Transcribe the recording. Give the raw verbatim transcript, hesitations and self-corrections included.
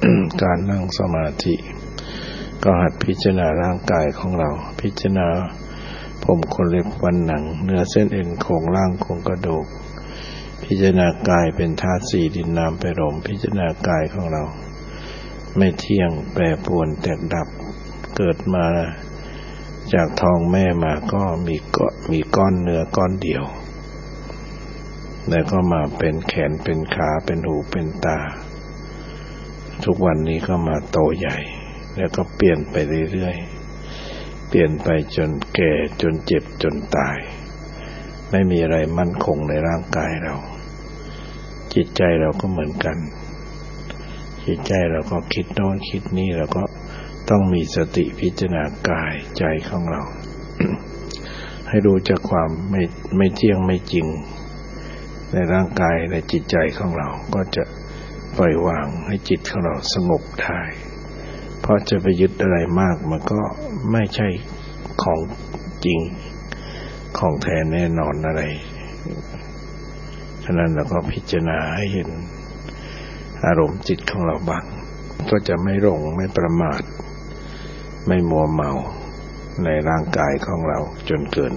การนั่งสมาธิก็หัดพิจารณาร่างกายของเราพิจารณาผมขนเล็บฟันหนังเนื้อเส้นเอ็นโครงร่างโครงกระดูกพิจารณากายเป็นธาตุสี่ดินน้ำไฟลมพิจารณากายของเราไม่เที่ยงแปรปรวนแตกดับเกิดมาจากท้องแม่มาก็มีก็มีก้อนเนื้อก้อนเดียวแล้วก็มาเป็นแขนเป็นขาเป็นหูเป็นตาทุกวันนี้ก็มาโตใหญ่แล้วก็เปลี่ยนไปเรื่อยๆเปลี่ยนไปจนแก่จนเจ็บจนตายไม่มีอะไรมั่นคงในร่างกายเราจิตใจเราก็เหมือนกันจิตใจเราก็คิดโน้นคิดนี่เราก็ต้องมีสติพิจารณากายใจของเรา ให้รู้จักความไม่ไม่เที่ยงไม่จริงในร่างกายในจิตใจของเราก็จะปล่อยวางให้จิตของเราสงบได้เพราะจะไปยึดอะไรมากมันก็ไม่ใช่ของจริงของแท้แน่นอนอะไรฉะนั้นเราก็พิจารณาให้เห็นอารมณ์จิตของเราบ้างก็จะไม่หลงไม่ประมาทไม่มัวเมาในร่างกายของเราจนเกิน